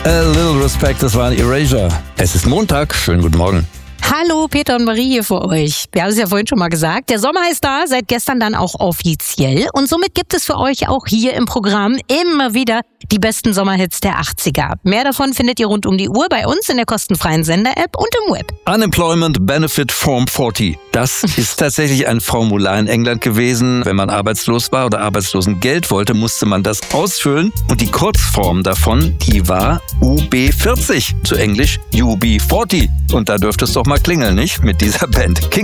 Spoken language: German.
A Little Respect, das war Erasure. Es ist Montag, schönen guten Morgen. Hallo, Peter und Marie hier für euch. Wir haben es ja vorhin schon mal gesagt, der Sommer ist da, seit gestern dann auch offiziell. Und somit gibt es für euch auch hier im Programm immer wieder die besten Sommerhits der 80er. Mehr davon findet ihr rund um die Uhr bei uns in der kostenfreien Sender-App und im Web. Unemployment Benefit Form 40. Das ist tatsächlich ein Formular in England gewesen. Wenn man arbeitslos war oder Arbeitslosengeld wollte, musste man das ausfüllen. Und die Kurzform davon, die war UB40. Zu Englisch UB40. Und da dürfte es doch mal klingeln, nicht? Mit dieser Band.